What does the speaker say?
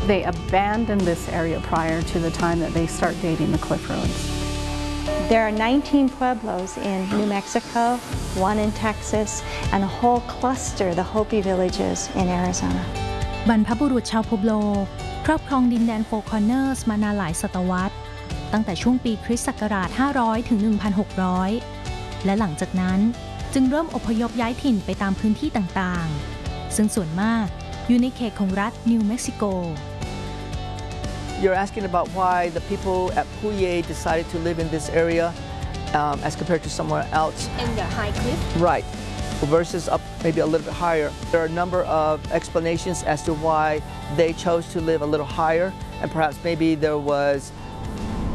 They abandoned this area prior to the time that they start dating the cliff ruins. There are 19 pueblos in New Mexico, one in Texas, and a whole cluster, the Hopi villages, in Arizona. บรรพบุรุษชาวพูโบโลครอบครองดินแดนโฟร์คอร์เนอร์สมานานหลายศตวรรษตั้งแต่ช่วงปีคริสต์ศักราช 500 ถึง 1,600 และหลังจากนั้นจึงเริ่มอพยพย้ายถิ่นไปตามพื้นที่ต่างๆซึ่งส่วนมากอยู่ในเขตของรัฐนิวเม็กซิโก You're asking about why the people at Puye decided to live in this area as compared to somewhere else. In the high cliff? Right, versus up maybe a little bit higher. There are a number of explanations as to why they chose to live a little higher, and perhaps maybe there was